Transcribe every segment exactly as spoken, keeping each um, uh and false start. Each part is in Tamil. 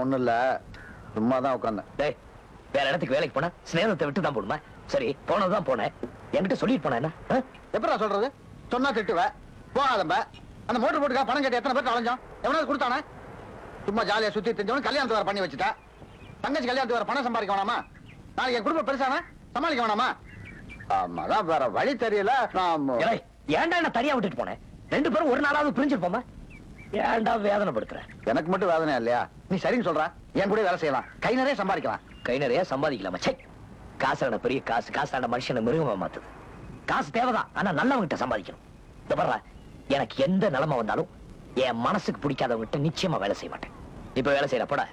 ஒண்ணும் இல்ல, சும்மா தான் உட்கார்ந்தேன். டேய், வேற இடத்துக்கு வேலைக்கு போனா ஸ்நேகத்தை விட்டு தான் போடுமா? சரி, போனதுதான் போனேன். என்கிட்ட சொல்லிட்டு போனேன். என்ன எப்படா சொல்றது? சொன்னா திட்டுவ, போகாதம்ப. அந்த மோட்டர் போட்டுக்கா பணம் கேட்டு எத்தனை பேர் அலைஞ்சோம்? எவனாவது கொடுத்தானே? சும்மா ஜாலியா சுத்தி தெரிஞ்சவனு கல்யாணத்தை வேற பண்ணி வச்சுட்டா. தங்கச்சி கல்யாணத்துக்கு வேற பணம் சம்பாதிக்க வேணாமா? நாளைக்கு என் குடும்பம் பெருசானா சமாளிக்க வேணாமா? ஆமாதான், வேற வழி தெரியல. ஏன்டா என்ன தனியா விட்டுட்டு போனேன்? ரெண்டு பேரும் ஒரு நாளாவது பிரிஞ்சிருப்போமா? ஏன்டா வேதனை படுத்துற? எனக்கு மட்டும் வேதனை இல்லையா? நீ சரின்னு சொல்ற, என் கூட வேலை செய்யலாம், கை நிறைய சம்பாதிக்கலாம். கை நிறைய சம்பாதிக்கலாமா? சே, காசான பெரிய காசு, காசான மனுஷனை மிருகமா மாத்துது. காசு தேவைதான், ஆனா நல்லவங்கிட்ட சம்பாதிக்கணும். இந்த பாரு, எனக்கு எந்த நிலைமை வந்தாலும் என் மனசுக்கு பிடிக்காதவங்கிட்ட நிச்சயமா வேலை செய்ய மாட்டேன். இப்ப வேலை செய்யற போட.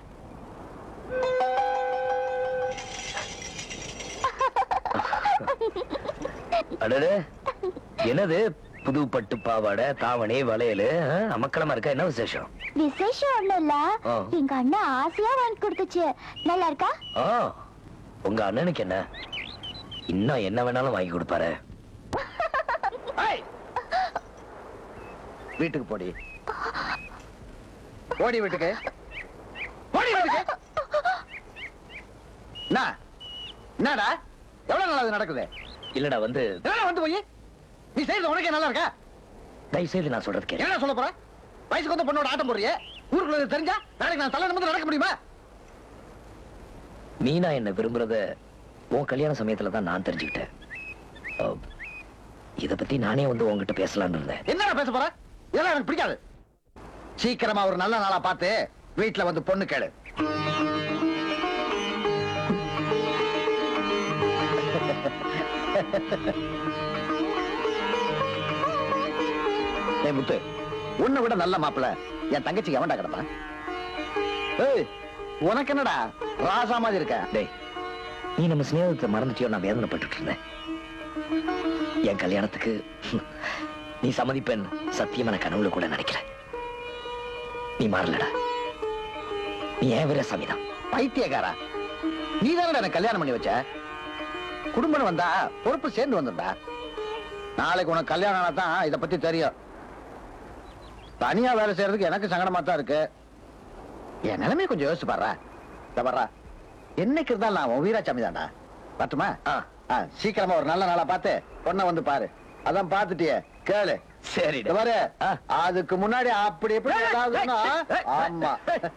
அடடே, என்னது புது பட்டு பாவாடை, தாவணி, வளையலு, அமக்கலமா இருக்கா? என்ன விசேஷம்? விசேஷம் ஒண்ணு இல்ல, எங்க அண்ணன் ஆசையா வாங்கி கொடுத்துச்சு. நல்லா இருக்கா? உங்க அண்ணனுக்கு என்ன, இன்னும் என்ன வேணாலும் வாங்கி கொடுப்பாரு. வீட்டுக்கு போடி, ஓடி வீட்டுக்கு, ஓடி வீட்டுக்கு. என்னடா எவ்வளவு நல்லது நடக்குது? இல்லடா வந்து வந்து போய் நீ செய்யறது உனக்கே நல்லா இருக்கா? தயவு செய்து நான் சொல்றது கேளு. என்ன சொல்ல போற? வயசுக்கு வந்து பொண்ணோட ஆட்டம் போறியே, ஊருக்குள்ள தெரிஞ்சா நாளைக்கு நான் தலை நிமிர்ந்து நடக்க முடியுமா? மீனா என்ன விரும்புறத உன் கல்யாண சமயத்துல தான் நான் தெரிஞ்சுக்கிட்டேன். இத பத்தி நானே வந்து உங்ககிட்ட பேசலாம்னு இருந்தேன். என்னடா பேச போற? இதெல்லாம் எனக்கு பிடிக்காது. சீக்கிரமா ஒரு நல்ல நாளா பார்த்து வீட்டுல வந்து பொண்ணு கேளு. முத்து, உன்னை விட நல்ல மாப்பிள்ள என் தங்கச்சிக்கு எவன்டா கிடப்பா? உனக்கு என்னடா ராசா மாதிரி இருக்க? டேய், நீ நம்ம ஸ்நேகத்தை மறந்துட்டியோ? நான் வேதனைப்பட்டு இருந்தேன். என் கல்யாணத்துக்கு நீ சம்மதிப்பேன் சத்தியமான கனவுல கூட நினைக்கல. நீ மாறலடா, நீ ஏன் வீர சாமிதான். பைத்தியக்காரா, நீ தானடா எனக்கு கல்யாணம் பண்ணி வச்ச. குடும்பம் வந்தா பொறுப்பு சேர்ந்து வந்துடா. நாளைக்கு உனக்கு கல்யாணம் ஆனா தான் இத பத்தி தெரியும். தனியா வேலை செய்யறதுக்கு எனக்கு சங்கடமா தான் இருக்கு. என் நிலைமை கொஞ்சம் யோசிச்சு பாரு. என்னைக்கு இருந்தாலும் நான் உன் வீராசாமி தான்டா. பார்த்துமா? சீக்கிரமா ஒரு நல்ல நாளா பார்த்து பொண்ணை வந்து பாரு. அதான் பார்த்துட்டியே, கேளு. சரி பாரு, அதுக்கு முன்னாடி அப்படி எப்படி ஏதாவது. ஆமா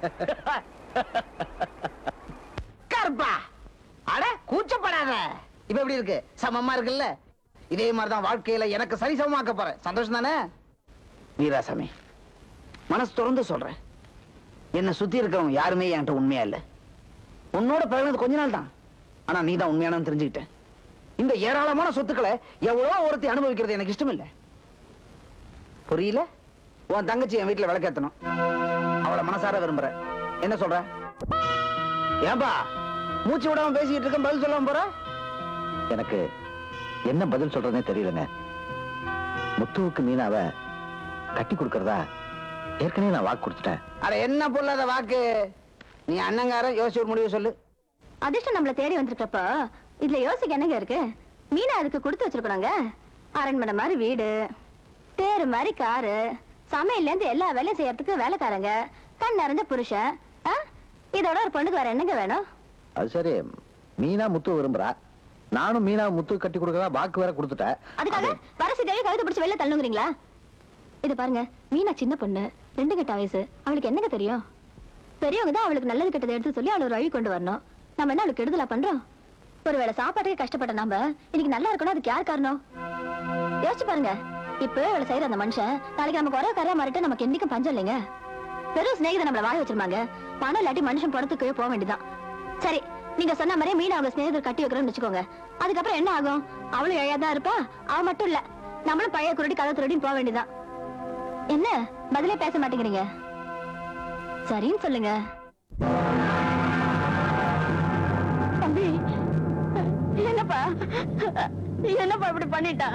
கருப்பா, அட கூச்சப்படாத. இப்ப எப்படி இருக்கு? சமமா இருக்குல்ல? இதே மாதிரிதான் வாழ்க்கையில எனக்கு சரிசமமாக்க போறேன். சந்தோஷம் தானே? வீராசாமி, மனசு திறந்து சொல்றேன், என்ன சுத்தி இருக்கிறவங்க யாருமே என்கிட்ட உண்மையா இல்ல. உன்னோட பழகினது கொஞ்ச நாள் தான், ஆனா நீ தான் உண்மையான தெரிஞ்சுக்கிட்டேன். இந்த ஏராளமான சொத்துக்களை எவ்வளோ ஒருத்தி அனுபவிக்கிறது எனக்கு இஷ்டம் இல்ல. புரியல? உன் தங்கச்சி என் வீட்டுல விளக்கேத்தணும், அவளை மனசார விரும்புற. என்ன சொல்ற? ஏன்பா மூச்சு விடாம பேசிக்கிட்டு இருக்க, பதில் சொல்லாம போற? எனக்கு என்ன பதில் சொல்றதுனே தெரியலங்க. முத்துவுக்கு மீனாவ கட்டி கொடுக்கறதா ஏற்கனவே நான் வாக்கு கொடுத்துட்டேன். அட என்ன பொல்லாத வாக்கு? நீ அண்ணங்காரன் யோசிச்சு ஒரு முடிவு சொல்லு. அதிர்ஷ்டம் நம்மள தேடி வந்திருக்கப்ப இதுல யோசிக்க என்னங்க இருக்கு? மீனா அதுக்கு கொடுத்து வச்சிருக்காங்க. அரண்மனை மாதிரி வீடு, தேரு மாதிரி காரு, சமையல்ல இருந்து எல்லா வேலையும் செய்யறதுக்கு வேலைக்காரங்க, கண் நிறைஞ்ச புருஷன். இதோட ஒரு பொண்ணுக்கு வேற என்னங்க வேணும்? அது சரி, மீனா முத்து விரும்புறா, நானும் மீனா முத்து கட்டி கொடுக்கறதா வாக்கு வேற கொடுத்துட்டேன். அதுக்காக வரசி தேவி கழுத்து பிடிச்சு வெளில தள்ளுங்கிறீங்களா? இது பாருங்க, மீனா சின்ன பொண்ணு, ரெண்டு கட்ட வயசு, அவளுக்கு என்னங்க தெரியும்? பெரியவங்க தான் அவளுக்கு நல்லது கெட்டதை எடுத்து சொல்லி அவளை ஒரு வழி கொண்டு வரணும். நம்ம என்ன அவளுக்கு கெடுதலா பண்றோம்? ஒருவேளை சாப்பாட்டுக்கு கஷ்டப்பட்ட நாம இன்னைக்கு நல்லா இருக்கணும், அதுக்கு யார் காரணம்? யோசிச்சு பாருங்க. இப்ப அவளை செய்யற அந்த மனுஷன் நாளைக்கு நமக்கு ஒரே கரையா மாறிட்டு நமக்கு என்னைக்கும் பஞ்சம் இல்லைங்க. பெரும் சிநேகிதை நம்மள வாய வச்சிருப்பாங்க, பணம் இல்லாட்டி மனுஷன் பணத்துக்கு போக வேண்டியதான். சரி, நீங்க சொன்ன மாதிரியே மீன் அவங்க சிநேகிதர் கட்டி வைக்கிறோம்னு வச்சுக்கோங்க. அதுக்கப்புறம் என்ன ஆகும்? அவளும் ஏழையாதான் இருப்பா, அவ மட்டும் இல்ல நம்மளும் பழைய குருடி கதை திருடின்னு போக வேண்டியதான். என்ன பதிலே பேச மாட்டேங்கிறீங்க? சரின்னு சொல்லுங்க. தம்பி, என்னப்பா என்னப்பா இப்படி பண்ணிட்டா?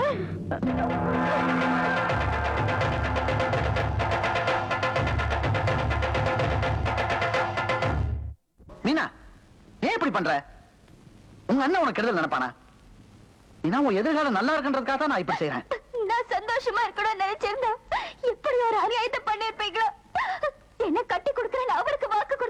மீனா, ஏன் இப்படி பண்ற? உங்க அண்ணன் உனக்கு கெடுதல் நினைப்பானா? நீனா உன் எதிர்காலம் நல்லா இருக்குன்றதுக்காக தான் நான் இப்படி செய்யறேன். நான் சந்தோஷமா இருக்கணும்னு நினைச்சிருந்தேன். இப்படி ஒரு அநியாயத்தை பண்ணிருப்பீங்களா? என்ன கட்டி கொடுக்கறேன்னு அவருக்கு வாக்கு